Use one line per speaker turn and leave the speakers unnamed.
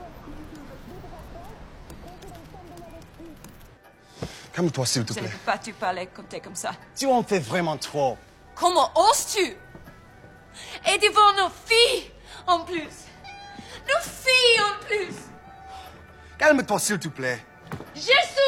Calme-toi, s'il te
Je ne
plaît.
peux pas te parler quand t'es comme ça.
Tu en fais vraiment trop.
Comment oses-tu? Et devant nos filles, en plus. Nos filles, en plus.
Calme-toi, s'il te plaît.
Je suis